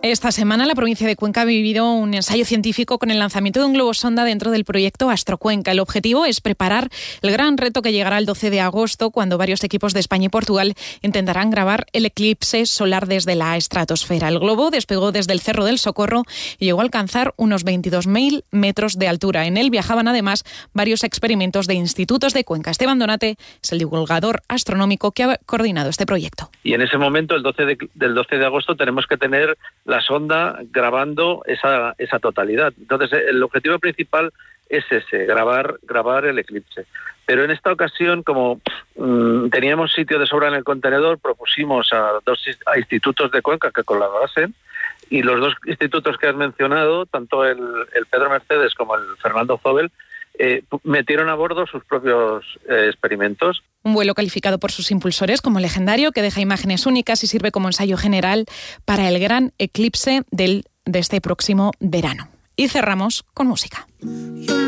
Esta semana la provincia de Cuenca ha vivido un ensayo científico con el lanzamiento de un globo sonda dentro del proyecto Astrocuenca. El objetivo es preparar el gran reto que llegará el 12 de agosto, cuando varios equipos de España y Portugal intentarán grabar el eclipse solar desde la estratosfera. El globo despegó desde el Cerro del Socorro y llegó a alcanzar unos 22.000 metros de altura. En él viajaban además varios experimentos de institutos de Cuenca. Esteban Donate es el divulgador astronómico que ha coordinado este proyecto. Y en ese momento, el 12 de agosto, tenemos que tener la sonda grabando esa totalidad. Entonces, el objetivo principal es ese, grabar el eclipse. Pero en esta ocasión, como teníamos sitio de sobra en el contenedor, propusimos a institutos de Cuenca que colaborasen, y los dos institutos que has mencionado, tanto el Pedro Mercedes como el Fernando Zobel, metieron a bordo sus propios experimentos. Un vuelo calificado por sus impulsores como legendario, que deja imágenes únicas y sirve como ensayo general para el gran eclipse de este próximo verano. Y cerramos con música.